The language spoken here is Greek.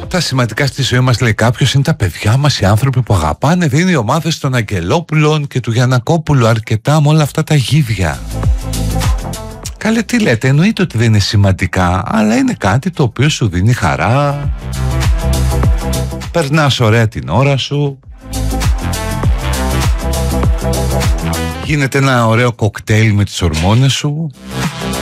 τα σημαντικά στη ζωή μας, λέει κάποιος, είναι τα παιδιά μας, οι άνθρωποι που αγαπάνε. Δίνει οι ομάδες των Αγγελόπουλων και του Γιαννακόπουλου αρκετά με όλα αυτά τα γίδια. Καλέ, τι λέτε, εννοείται ότι δεν είναι σημαντικά, αλλά είναι κάτι το οποίο σου δίνει χαρά. Περνάς ωραία την ώρα σου. Γίνεται ένα ωραίο κοκτέιλ με τις ορμόνες σου.